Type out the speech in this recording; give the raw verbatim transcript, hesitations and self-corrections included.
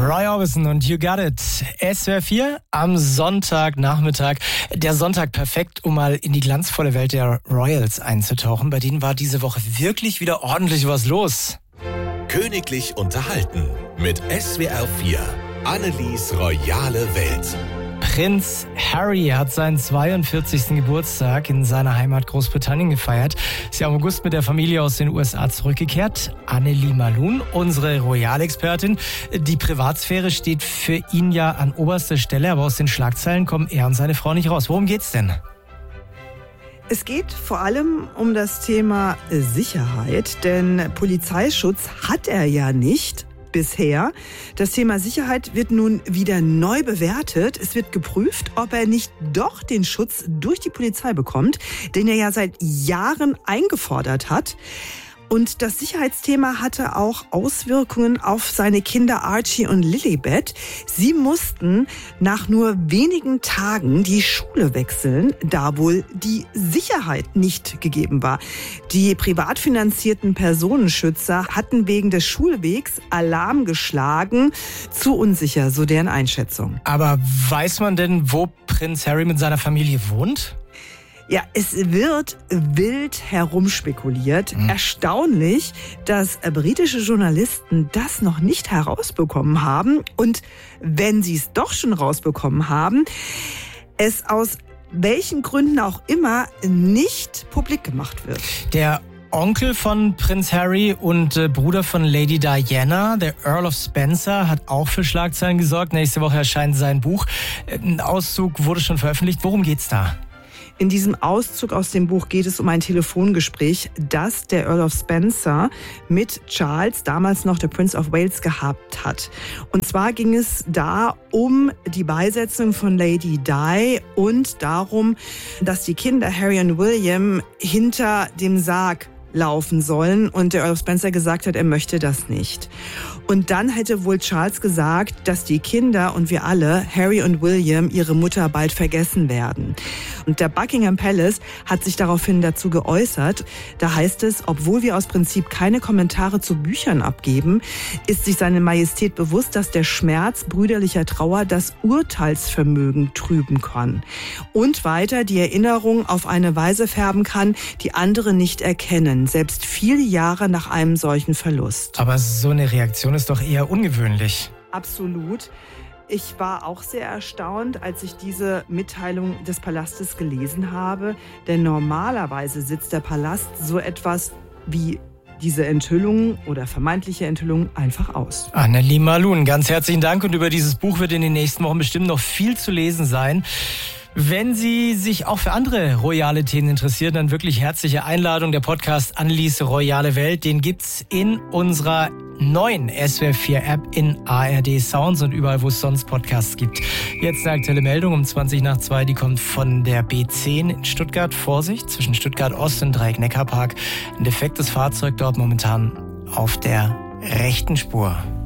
Roy Orbison und You Got It. S W R vier am Sonntagnachmittag. Der Sonntag perfekt, um mal in die glanzvolle Welt der Royals einzutauchen. Bei denen war diese Woche wirklich wieder ordentlich was los. Königlich unterhalten mit S W R vier. Annelies royale Welt. Prinz Harry hat seinen zweiundvierzigsten Geburtstag in seiner Heimat Großbritannien gefeiert. Ist ja im August mit der Familie aus den U S A zurückgekehrt. Annelie Malun, unsere Royalexpertin. Die Privatsphäre steht für ihn ja an oberster Stelle, aber aus den Schlagzeilen kommen er und seine Frau nicht raus. Worum geht's denn? Es geht vor allem um das Thema Sicherheit, denn Polizeischutz hat er ja nicht. Bisher. Das Thema Sicherheit wird nun wieder neu bewertet. Es wird geprüft, ob er nicht doch den Schutz durch die Polizei bekommt, den er ja seit Jahren eingefordert hat. Und das Sicherheitsthema hatte auch Auswirkungen auf seine Kinder Archie und Lilibet. Sie mussten nach nur wenigen Tagen die Schule wechseln, da wohl die Sicherheit nicht gegeben war. Die privat finanzierten Personenschützer hatten wegen des Schulwegs Alarm geschlagen. Zu unsicher, so deren Einschätzung. Aber weiß man denn, wo Prinz Harry mit seiner Familie wohnt? Ja, es wird wild herumspekuliert. Mhm. Erstaunlich, dass britische Journalisten das noch nicht herausbekommen haben. Und wenn sie es doch schon rausbekommen haben, es aus welchen Gründen auch immer nicht publik gemacht wird. Der Onkel von Prinz Harry und äh, Bruder von Lady Diana, der Earl of Spencer, hat auch für Schlagzeilen gesorgt. Nächste Woche erscheint sein Buch. Ein Auszug wurde schon veröffentlicht. Worum geht's da? In diesem Auszug aus dem Buch geht es um ein Telefongespräch, das der Earl of Spencer mit Charles, damals noch der Prince of Wales, gehabt hat. Und zwar ging es da um die Beisetzung von Lady Di und darum, dass die Kinder Harry und William hinter dem Sarg laufen sollen und der Earl of Spencer gesagt hat, er möchte das nicht. Und dann hätte wohl Charles gesagt, dass die Kinder und wir alle, Harry und William, ihre Mutter bald vergessen werden. Und der Buckingham Palace hat sich daraufhin dazu geäußert. Da heißt es, obwohl wir aus Prinzip keine Kommentare zu Büchern abgeben, ist sich seine Majestät bewusst, dass der Schmerz brüderlicher Trauer das Urteilsvermögen trüben kann. Und weiter die Erinnerung auf eine Weise färben kann, die andere nicht erkennen, selbst viele Jahre nach einem solchen Verlust. Aber so eine Reaktion ist doch eher ungewöhnlich. Absolut. Ich war auch sehr erstaunt, als ich diese Mitteilung des Palastes gelesen habe. Denn normalerweise sitzt der Palast so etwas wie diese Enthüllung oder vermeintliche Enthüllung einfach aus. Annelie Malun, ganz herzlichen Dank. Und über dieses Buch wird in den nächsten Wochen bestimmt noch viel zu lesen sein. Wenn Sie sich auch für andere royale Themen interessieren, dann wirklich herzliche Einladung. Der Podcast Annelies royale Welt, den gibt's in unserer neuen S W R vier App, in A R D Sounds und überall, wo es sonst Podcasts gibt. Jetzt eine aktuelle Meldung um zwanzig nach zwei, die kommt von der B zehn in Stuttgart. Vorsicht, zwischen Stuttgart Ost und Dreieck-Neckar-Park. Ein defektes Fahrzeug dort momentan auf der rechten Spur.